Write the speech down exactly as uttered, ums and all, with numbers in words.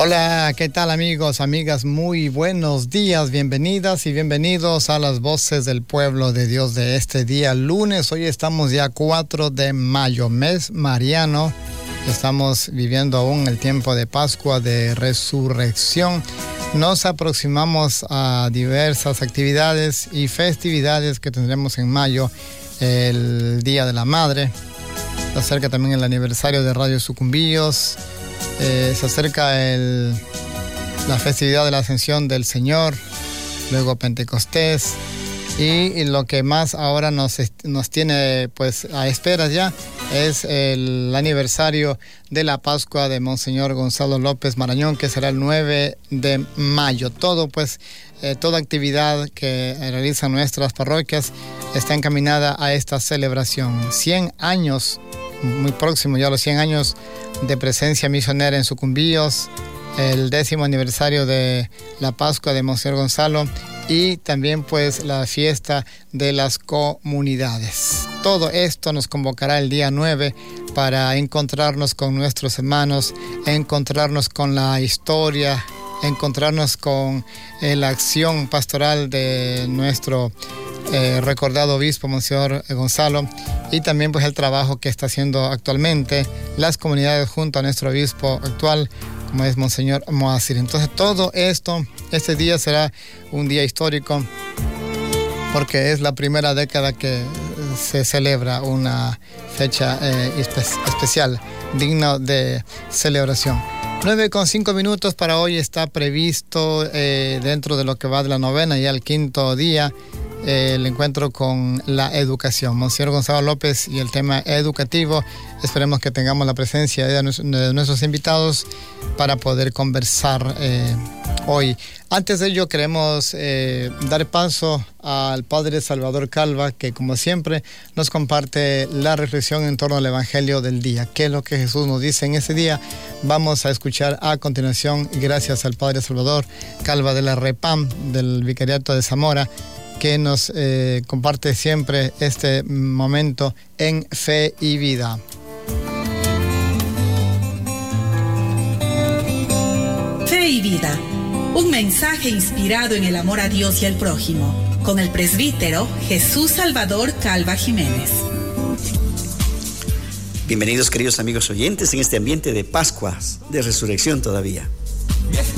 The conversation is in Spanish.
Hola, ¿qué tal amigos, amigas? Muy buenos días, bienvenidas y bienvenidos a las voces del pueblo de Dios de este día lunes. Hoy estamos ya cuatro de mayo, mes mariano. Estamos viviendo aún el tiempo de Pascua, de resurrección. Nos aproximamos a diversas actividades y festividades que tendremos en mayo. El Día de la Madre, se acerca también el aniversario de Radio Sucumbíos. Eh, se acerca el, la festividad de la Ascensión del Señor, luego Pentecostés, y, y lo que más ahora nos, nos tiene pues a esperas ya es el aniversario de la Pascua de Monseñor Gonzalo López Marañón, que será el nueve de mayo. Todo pues, eh, toda actividad que realizan nuestras parroquias está encaminada a esta celebración. cien años, muy próximo ya a los cien años de presencia misionera en Sucumbíos, el décimo aniversario de la Pascua de Monseñor Gonzalo y también pues la fiesta de las comunidades. Todo esto nos convocará el día nueve para encontrarnos con nuestros hermanos, encontrarnos con la historia, encontrarnos con eh, la acción pastoral de nuestro Eh, recordado obispo Monseñor Gonzalo, y también pues el trabajo que está haciendo actualmente las comunidades junto a nuestro obispo actual, como es Monseñor Moacir. Entonces todo esto, este día será un día histórico porque es la primera década que se celebra una fecha eh, espe- especial, digna de celebración. nueve con cinco minutos para hoy está previsto eh, dentro de lo que va de la novena y al quinto día eh, el encuentro con la educación. Monseñor Gonzalo López y el tema educativo. Esperemos que tengamos la presencia de, nues- de nuestros invitados para poder conversar eh, hoy. Antes de ello queremos eh, dar paso al Padre Salvador Calva, que como siempre nos comparte la reflexión en torno al Evangelio del día. ¿Qué es lo que Jesús nos dice en ese día? Vamos a escuchar a continuación, gracias al Padre Salvador Calva de la REPAM del Vicariato de Zamora, que nos eh, comparte siempre este momento en Fe y Vida. Fe y Vida, un mensaje inspirado en el amor a Dios y al prójimo, con el presbítero Jesús Salvador Calva Jiménez. Bienvenidos, queridos amigos oyentes, en este ambiente de Pascuas, de resurrección todavía.